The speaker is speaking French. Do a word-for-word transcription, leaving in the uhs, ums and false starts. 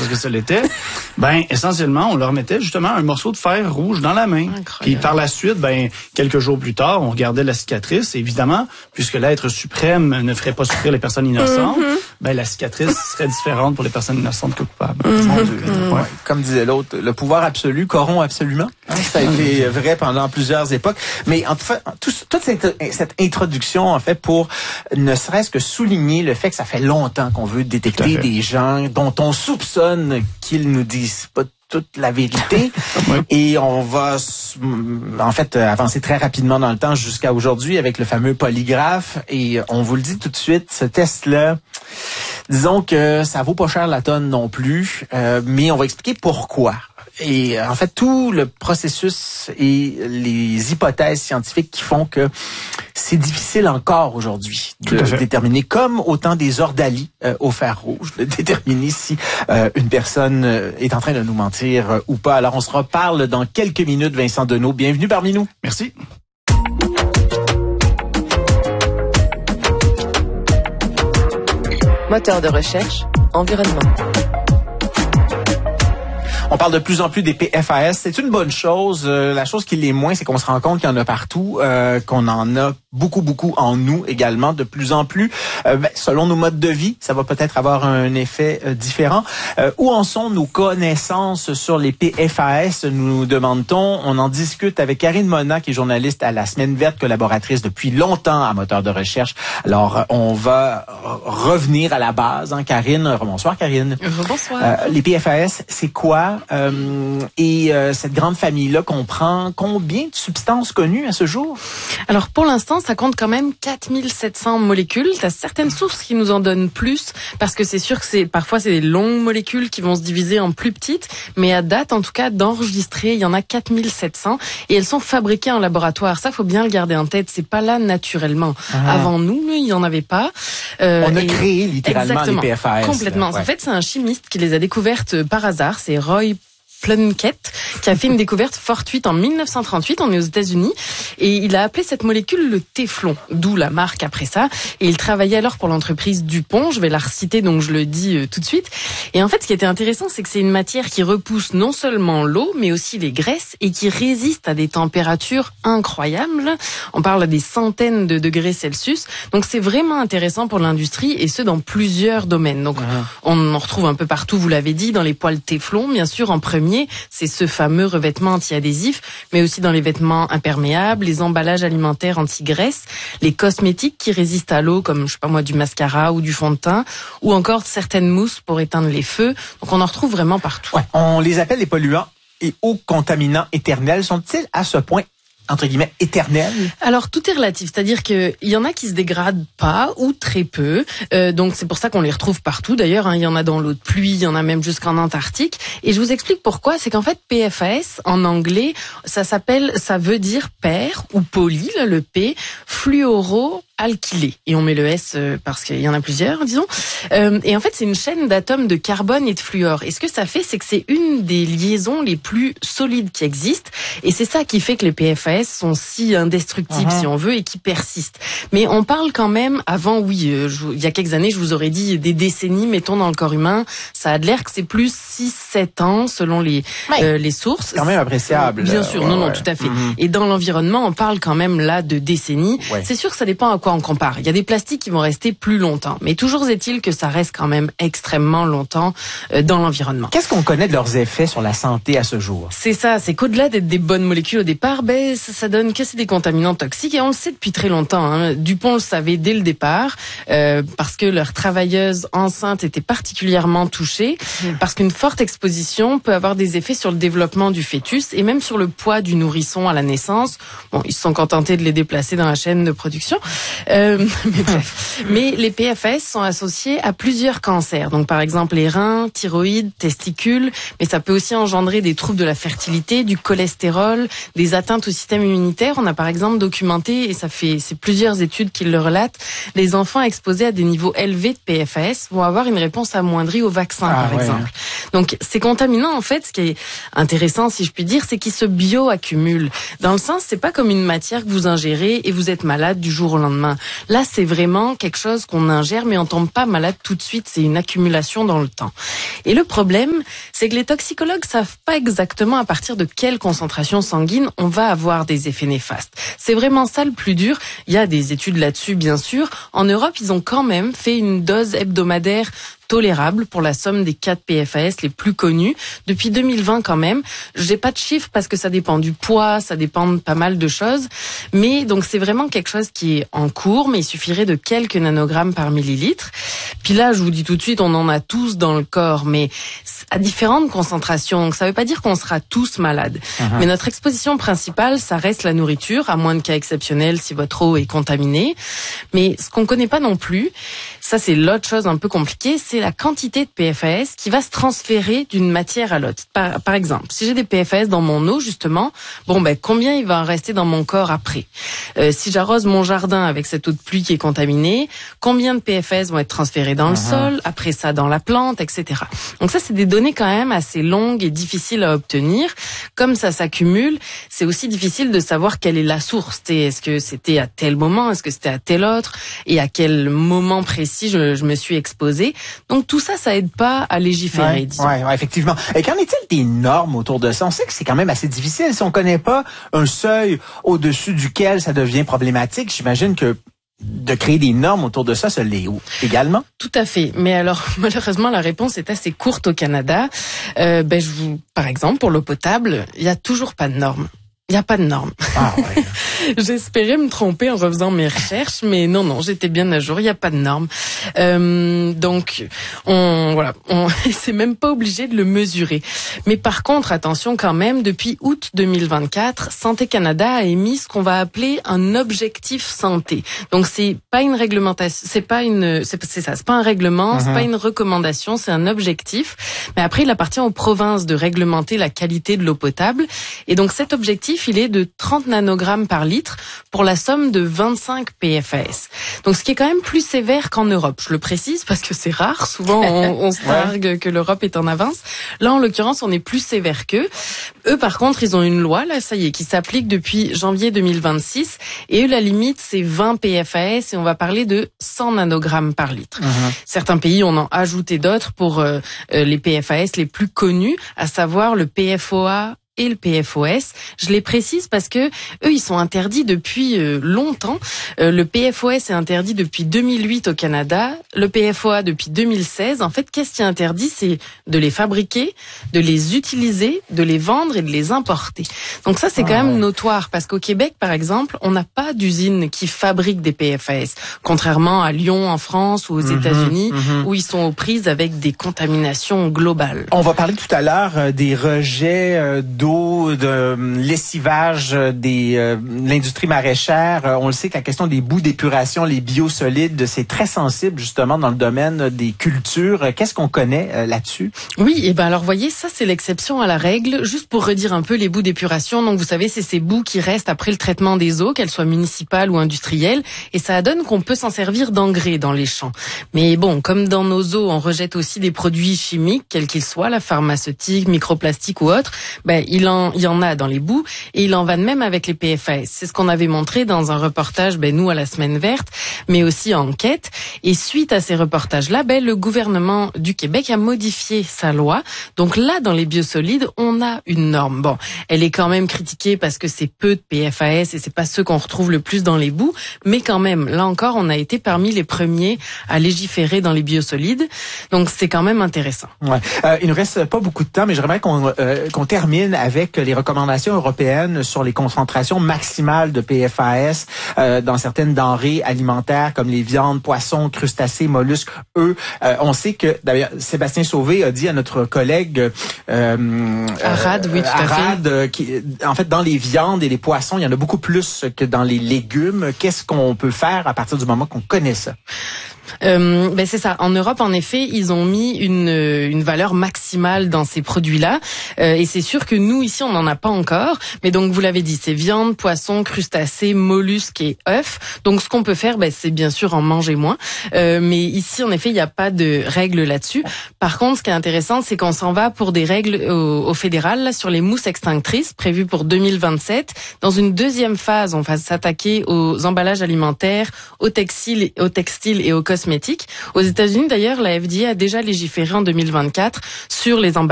parce que ça l'était, ben essentiellement, on leur mettait justement un morceau de fer rouge dans la main. Incroyable. Puis par la suite, ben quelques jours plus tard, on regardait la cicatrice. Et évidemment, puisque l'être suprême ne ferait pas souffrir les personnes innocentes, mm-hmm. ben la cicatrice serait différente pour les personnes innocentes que coupables. Mm-hmm. Mm-hmm. Ouais. Comme disait l'autre, le pouvoir absolu corrompt absolument. Hein, ça a été vrai pendant plusieurs époques. Mais en fait, tout, toute cette, cette introduction, en fait, pour ne serait-ce que souligner le fait que ça fait longtemps qu'on veut détecter des gens dont on soupçonne qu'ils nous disent pas toute la vérité. Oui. Et on va, en fait, avancer très rapidement dans le temps jusqu'à aujourd'hui avec le fameux polygraphe. Et on vous le dit tout de suite, ce test-là, disons que ça vaut pas cher la tonne non plus, euh, mais on va expliquer pourquoi. Et en fait, tout le processus et les hypothèses scientifiques qui font que c'est difficile encore aujourd'hui de déterminer, comme au temps des ordalies euh, au fer rouge, de déterminer si euh, une personne euh, est en train de nous mentir euh, ou pas. Alors, on se reparle dans quelques minutes, Vincent Deneau. Bienvenue parmi nous. Merci. Moteur de recherche, environnement. On parle de plus en plus des P F A S. C'est une bonne chose. Euh, la chose qui l'est moins, c'est qu'on se rend compte qu'il y en a partout, euh, qu'on en a beaucoup, beaucoup en nous également, de plus en plus. Euh, ben, selon nos modes de vie, ça va peut-être avoir un effet euh, différent. Euh, où en sont nos connaissances sur les P F A S, nous demande-t-on. On en discute avec Karine Mona, qui est journaliste à la Semaine verte, collaboratrice depuis longtemps à Moteur de recherche. Alors, on va revenir à la base. Hein, Karine, bonsoir Karine. Bonsoir. Euh, les P F A S, c'est quoi? Euh, et euh, cette grande famille-là comprend combien de substances connues à ce jour? Alors pour l'instant, ça compte quand même quatre mille sept cents molécules. T'as certaines sources qui nous en donnent plus, parce que c'est sûr que c'est parfois c'est des longues molécules qui vont se diviser en plus petites, mais à date, en tout cas, d'enregistrer, il y en a quatre mille sept cents et elles sont fabriquées en laboratoire. Ça, faut bien le garder en tête. C'est pas là naturellement. Ah. Avant nous, il y en avait pas. Euh, On a créé littéralement exactement, les P F A S. Complètement. Ouais. En fait, c'est un chimiste qui les a découvertes par hasard. C'est Roy Plunkett, qui a fait une découverte fortuite en mille neuf cent trente-huit, on est aux États-Unis, et il a appelé cette molécule le téflon, d'où la marque après ça. Et il travaillait alors pour l'entreprise DuPont, je vais la reciter, donc je le dis euh, tout de suite. Et en fait, ce qui était intéressant, c'est que c'est une matière qui repousse non seulement l'eau, mais aussi les graisses, et qui résiste à des températures incroyables. On parle à des centaines de degrés Celsius. Donc c'est vraiment intéressant pour l'industrie, et ce, dans plusieurs domaines. Donc uh-huh. on en retrouve un peu partout, vous l'avez dit, dans les poêles téflon, bien sûr, en premier. C'est ce fameux revêtement anti-adhésif, mais aussi dans les vêtements imperméables, les emballages alimentaires anti-graisse, les cosmétiques qui résistent à l'eau, comme je sais pas moi du mascara ou du fond de teint, ou encore certaines mousses pour éteindre les feux. Donc on en retrouve vraiment partout. Ouais, on les appelle les polluants et hauts contaminants éternels. Sont-ils à ce point entre guillemets, éternel? Alors, tout est relatif. C'est-à-dire qu'il y en a qui se dégradent pas ou très peu. Euh, donc, c'est pour ça qu'on les retrouve partout. D'ailleurs, hein, il y en a dans l'eau de pluie, il y en a même jusqu'en Antarctique. Et je vous explique pourquoi. C'est qu'en fait, P F A S, en anglais, ça s'appelle, ça veut dire pair ou poly, là, le P, fluoro alkylé. Et on met le S euh, parce qu'il y en a plusieurs, disons. Euh, et en fait, c'est une chaîne d'atomes de carbone et de fluor. Et ce que ça fait, c'est que c'est une des liaisons les plus solides qui existent. Et c'est ça qui fait que les P F A S sont si indestructibles, uh-huh. si on veut, et qui persistent. Mais on parle quand même, avant, oui, euh, je, il y a quelques années, je vous aurais dit des décennies, mettons, dans le corps humain. Ça a l'air que c'est plus six sept ans, selon les, ouais. euh, les sources. C'est quand même appréciable. Bien sûr, ouais, non, ouais. non, tout à fait. Mm-hmm. Et dans l'environnement, on parle quand même là de décennies. Ouais. C'est sûr que ça dépend à quoi on compare. Il y a des plastiques qui vont rester plus longtemps. Mais toujours est-il que ça reste quand même extrêmement longtemps euh, dans l'environnement. Qu'est-ce qu'on connaît de leurs effets sur la santé à ce jour? C'est ça, c'est qu'au-delà d'être des bonnes molécules au départ, ben, ça, ça donne que c'est des contaminants toxiques. Et on le sait depuis très longtemps. Hein. DuPont le savait dès le départ, euh, parce que leurs travailleuses enceintes étaient particulièrement touchées, mmh. parce qu'une forte exposition peut avoir des effets sur le développement du fœtus et même sur le poids du nourrisson à la naissance. Bon, ils se sont contentés de les déplacer dans la chaîne de production. Euh, mais bref. Mais les P F A S sont associés à plusieurs cancers. Donc, par exemple, les reins, thyroïde, testicules. Mais ça peut aussi engendrer des troubles de la fertilité, du cholestérol, des atteintes au système immunitaire. On a, par exemple, documenté, et ça fait, c'est plusieurs études qui le relatent, les enfants exposés à des niveaux élevés de P F A S vont avoir une réponse amoindrie au vaccin, ah, par ouais. exemple. Donc ces contaminants, en fait, ce qui est intéressant, si je puis dire, c'est qu'ils se bioaccumulent. Dans le sens, c'est pas comme une matière que vous ingérez et vous êtes malade du jour au lendemain. Là, c'est vraiment quelque chose qu'on ingère, mais on tombe pas malade tout de suite. C'est une accumulation dans le temps. Et le problème, c'est que les toxicologues savent pas exactement à partir de quelle concentration sanguine on va avoir des effets néfastes. C'est vraiment ça le plus dur. Il y a des études là-dessus, bien sûr. En Europe, ils ont quand même fait une dose hebdomadaire tolérable pour la somme des quatre P F A S les plus connus depuis deux mille vingt quand même. J'ai pas de chiffres parce que ça dépend du poids, ça dépend de pas mal de choses, mais donc c'est vraiment quelque chose qui est en cours, mais il suffirait de quelques nanogrammes par millilitre. Puis là, je vous dis tout de suite, on en a tous dans le corps, mais à différentes concentrations. Donc ça veut pas dire qu'on sera tous malades. Uh-huh. Mais notre exposition principale, ça reste la nourriture, à moins de cas exceptionnels si votre eau est contaminée. Mais ce qu'on connaît pas non plus, ça c'est l'autre chose un peu compliquée, c'est la quantité de P F A S qui va se transférer d'une matière à l'autre. Par, par exemple, si j'ai des P F A S dans mon eau, justement, bon ben combien il va en rester dans mon corps après? Euh, si j'arrose mon jardin avec cette eau de pluie qui est contaminée, combien de P F A S vont être transférés dans uh-huh. le sol, après ça dans la plante, et cetera. Donc ça, c'est des données quand même assez longues et difficiles à obtenir. Comme ça s'accumule, c'est aussi difficile de savoir quelle est la source. Est-ce que c'était à tel moment, est-ce que c'était à tel autre, et à quel moment précis je, je me suis exposée. Donc tout ça, ça aide pas à légiférer, ouais, disons. Ouais, ouais, effectivement. Et qu'en est-il des normes autour de ça? On sait que c'est quand même assez difficile. Si on connaît pas un seuil au-dessus duquel ça devient problématique, j'imagine que de créer des normes autour de ça, ça l'est également? Tout à fait. Mais alors, malheureusement, la réponse est assez courte au Canada. Euh, ben, je vous, par exemple, pour l'eau potable, il y a toujours pas de normes. Il n'y a pas de normes. Ah, ouais. J'espérais me tromper en refaisant mes recherches, mais non, non, j'étais bien à jour. Il n'y a pas de normes. Euh, donc, on, voilà, on, c'est même pas obligé de le mesurer. Mais par contre, attention quand même, depuis août deux mille vingt-quatre, Santé Canada a émis ce qu'on va appeler un objectif santé. Donc, c'est pas une réglementation, c'est pas une, c'est, c'est ça, c'est pas un règlement, mm-hmm. c'est pas une recommandation, c'est un objectif. Mais après, il appartient aux provinces de réglementer la qualité de l'eau potable. Et donc, cet objectif, il est de trente nanogrammes par litre pour la somme de vingt-cinq P F A S. Donc, ce qui est quand même plus sévère qu'en Europe. Je le précise parce que c'est rare. Souvent, on, on se targue ouais. que l'Europe est en avance. Là, en l'occurrence, on est plus sévère qu'eux. Eux, par contre, ils ont une loi, là, ça y est, qui s'applique depuis janvier deux mille vingt-six. Et eux, la limite, c'est vingt P F A S et on va parler de cent nanogrammes par litre. Uh-huh. Certains pays en ont ajouté d'autres pour euh, les P F A S les plus connus, à savoir le P F O A et le P F O S. Je les précise parce que eux, ils sont interdits depuis euh, longtemps. Euh, le P F O S est interdit depuis deux mille huit au Canada, le P F O A depuis deux mille seize. En fait, qu'est-ce qui est interdit? C'est de les fabriquer, de les utiliser, de les vendre et de les importer. Donc ça, c'est ah, quand même ouais. notoire parce qu'au Québec, par exemple, on n'a pas d'usine qui fabrique des P F A S, contrairement à Lyon en France ou aux mm-hmm, États-Unis mm-hmm. où ils sont aux prises avec des contaminations globales. On va parler tout à l'heure euh, des rejets euh, d'eau, de lessivage des euh, l'industrie maraîchère. Euh, on le sait que la question des boues d'épuration, les biosolides, c'est très sensible justement dans le domaine des cultures. Qu'est-ce qu'on connaît euh, là-dessus? Oui, et ben alors voyez, ça c'est l'exception à la règle. Juste pour redire un peu les boues d'épuration, donc vous savez, c'est ces boues qui restent après le traitement des eaux, qu'elles soient municipales ou industrielles, et ça donne qu'on peut s'en servir d'engrais dans les champs. Mais bon, comme dans nos eaux, on rejette aussi des produits chimiques, quels qu'ils soient, la pharmaceutique, microplastiques ou autres, ben Il en, il y en a dans les boues et il en va de même avec les P F A S. C'est ce qu'on avait montré dans un reportage, ben, nous à la Semaine Verte, mais aussi en enquête. Et suite à ces reportages-là, ben, le gouvernement du Québec a modifié sa loi. Donc là, dans les biosolides, on a une norme. Bon, elle est quand même critiquée parce que c'est peu de P F A S et c'est pas ceux qu'on retrouve le plus dans les boues. Mais quand même, là encore, on a été parmi les premiers à légiférer dans les biosolides. Donc c'est quand même intéressant. Ouais. Euh, il nous reste pas beaucoup de temps, mais j'aimerais qu'on, euh, qu'on termine avec les recommandations européennes sur les concentrations maximales de P F A S euh, dans certaines denrées alimentaires comme les viandes, poissons, crustacés, mollusques, œufs. Euh, on sait que, d'ailleurs, Sébastien Sauvé a dit à notre collègue euh, Arad, oui, tout à Arad, euh, qui, en fait, dans les viandes et les poissons, il y en a beaucoup plus que dans les légumes. Qu'est-ce qu'on peut faire à partir du moment qu'on connaît ça? Euh, ben c'est ça. En Europe, en effet, ils ont mis une, une valeur maximale dans ces produits-là. Euh, et c'est sûr que nous, ici, on n'en a pas encore. Mais donc, vous l'avez dit, c'est viande, poisson, crustacés, mollusques et œufs. Donc, ce qu'on peut faire, ben, c'est bien sûr en manger moins. Euh, mais ici, en effet, il n'y a pas de règles là-dessus. Par contre, ce qui est intéressant, c'est qu'on s'en va pour des règles au, au fédéral là, sur les mousses extinctrices prévues pour deux mille vingt-sept. Dans une deuxième phase, on va s'attaquer aux emballages alimentaires, aux textiles, aux textiles et aux cosmétiques. Aux États-Unis, d'ailleurs, la F D A a déjà légiféré en deux mille vingt-quatre sur les emballages